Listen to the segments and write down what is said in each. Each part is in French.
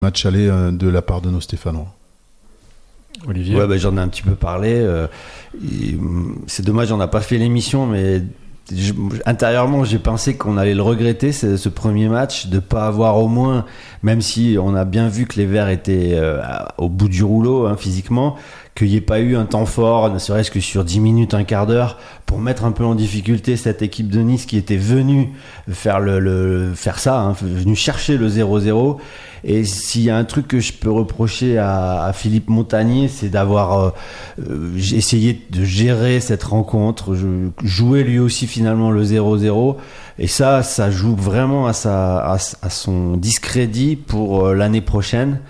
match aller de la part de nos Stéphanois. Olivier. Ouais, j'en ai un petit peu parlé. C'est dommage, on n'a pas fait l'émission, mais intérieurement, j'ai pensé qu'on allait le regretter, ce premier match, de pas avoir au moins, même si on a bien vu que les Verts étaient au bout du rouleau physiquement, qu'il n'y ait pas eu un temps fort, ne serait-ce que sur 10 minutes, un quart d'heure, pour mettre un peu en difficulté cette équipe de Nice qui était venue faire faire ça, venue chercher le 0-0. Et s'il y a un truc que je peux reprocher à Philippe Montagnier, c'est d'avoir essayé de gérer cette rencontre, jouer lui aussi finalement le 0-0. Et ça joue vraiment à son discrédit pour l'année prochaine.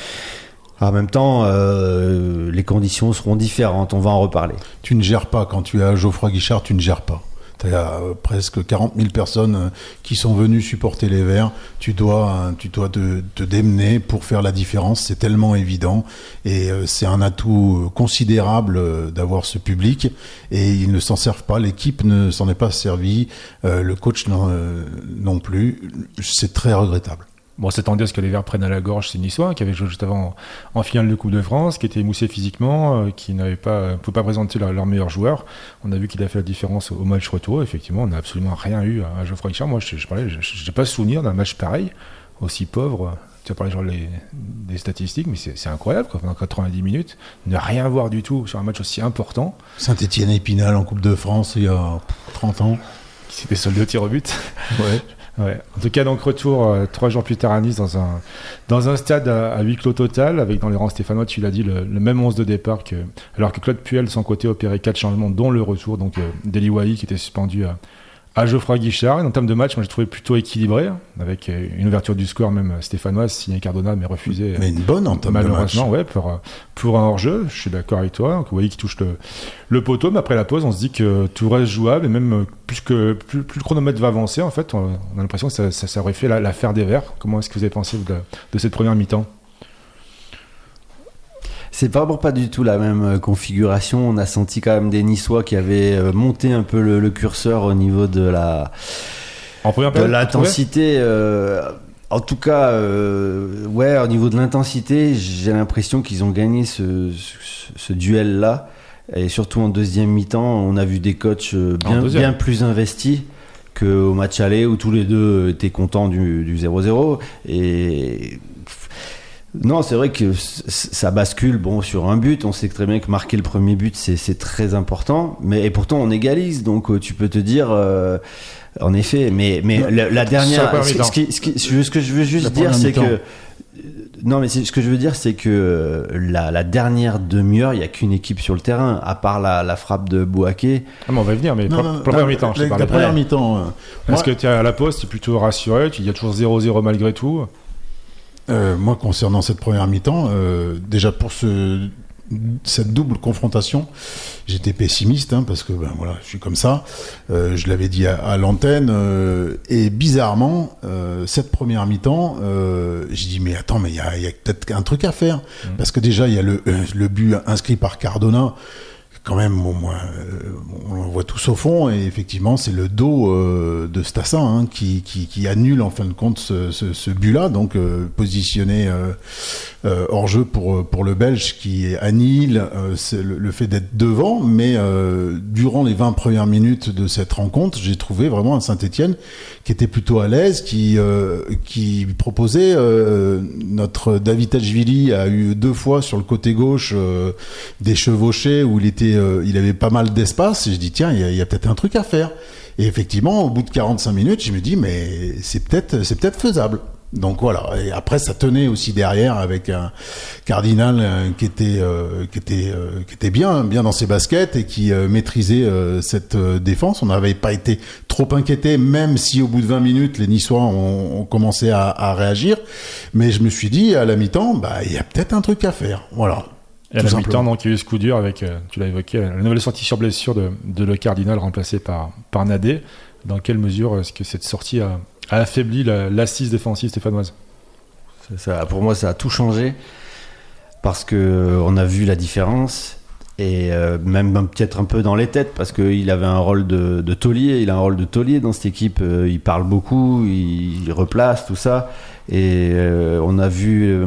En même temps, les conditions seront différentes, on va en reparler. Tu ne gères pas, quand tu es à Geoffroy Guichard, tu ne gères pas. Tu as presque 40 000 personnes qui sont venues supporter les Verts. Tu dois te démener pour faire la différence. C'est tellement évident. Et c'est un atout considérable d'avoir ce public. Et ils ne s'en servent pas. L'équipe ne s'en est pas servie. Le coach non plus. C'est très regrettable. Bon, c'est tendu à ce que les Verts prennent à la gorge ces Niçois, qui avaient joué juste avant en finale de Coupe de France, qui étaient émoussés physiquement, qui ne pouvaient pas présenter leur meilleur joueur. On a vu qu'il a fait la différence au match retour. Effectivement, on n'a absolument rien eu à Geoffroy Guichard. Moi, je n'ai pas souvenir d'un match pareil, aussi pauvre. Tu as parlé des statistiques, mais c'est incroyable, quoi. Pendant 90 minutes, ne rien voir du tout sur un match aussi important. Saint-Étienne Épinal en Coupe de France il y a 30 ans. Qui s'était soldé au tir au but. Ouais. Ouais. En tout cas, donc retour 3 jours plus tard à Nice dans un stade à huis clos total, avec dans les rangs stéphanois, tu l'as dit, le même 11 de départ alors que Claude Puel de son côté opérait 4 changements, dont le retour donc d'Eli Wahi qui était suspendu à Geoffroy Guichard. Et en termes de match, moi j'ai trouvé plutôt équilibré, avec une ouverture du score même stéphanoise signée Cardona, mais refusée. Mais une bonne en termes de match. Malheureusement, ouais, pour un hors-jeu. Je suis d'accord avec toi. Donc Wahi qui touche le poteau, mais après la pause, on se dit que tout reste jouable, et même plus le chronomètre va avancer, en fait, on a l'impression que ça aurait fait l'affaire des Verts. Comment est-ce que vous avez pensé de cette première mi-temps ? C'est vraiment pas du tout la même configuration. On a senti quand même des Niçois qui avaient monté un peu le curseur au niveau de l'intensité. En tout cas, au niveau de l'intensité, j'ai l'impression qu'ils ont gagné ce duel-là. Et surtout en deuxième mi-temps, on a vu des coachs bien plus investis qu'au match aller où tous les deux étaient contents du 0-0. Et non, c'est vrai que ça bascule sur un but. On sait très bien que marquer le premier but, c'est très important. Et pourtant, on égalise. Donc, tu peux te dire, en effet. Mais la dernière. Ce que je veux juste dire, c'est que. Non, mais ce que je veux dire, c'est que la dernière demi-heure, il n'y a qu'une équipe sur le terrain, à part la frappe de Bouaké. Ah, mais on va y venir, mais pour la première mi-temps, je te parle. La première mi-temps. Est-ce que tu es à la poste, tu es plutôt rassuré, il y a toujours 0-0 malgré tout? Moi, concernant cette première mi-temps, déjà pour cette double confrontation, j'étais pessimiste, parce que je suis comme ça. Je l'avais dit à l'antenne, et bizarrement, cette première mi-temps, j'ai dit mais attends, mais il y a peut-être un truc à faire, parce que déjà il y a le but inscrit par Cardona. Quand même, on le voit tous au fond, et effectivement, c'est le dos de Stassin qui annule en fin de compte ce but-là, donc positionné hors jeu pour le Belge qui annule le fait d'être devant, mais durant les 20 premières minutes de cette rencontre, j'ai trouvé vraiment un Saint-Étienne qui était plutôt à l'aise, qui proposait. Notre David Tachvili a eu 2 fois sur le côté gauche des chevauchés où il avait pas mal d'espace, et je dis tiens, il y a peut-être un truc à faire. Et effectivement, au bout de 45 minutes, je me dis mais c'est peut-être faisable. Donc voilà. Et après, ça tenait aussi derrière avec un Cardinal qui était bien dans ses baskets et qui maîtrisait cette défense. On n'avait pas été trop inquiété, même si au bout de 20 minutes, les Niçois ont commencé à réagir. Mais je me suis dit à la mi-temps, il y a peut-être un truc à faire. Voilà. Et à la mi-temps, donc, il y a eu ce coup dur avec, tu l'as évoqué, la nouvelle sortie sur blessure de Le Cardinal remplacé par Nadé. Dans quelle mesure est-ce que cette sortie a affaibli l'assise défensive stéphanoise? Pour moi, ça a tout changé parce qu'on a vu la différence. Et même peut-être un peu dans les têtes, parce qu'il avait un rôle de taulier. Il a un rôle de taulier dans cette équipe. Il parle beaucoup, il replace tout ça. Et on a vu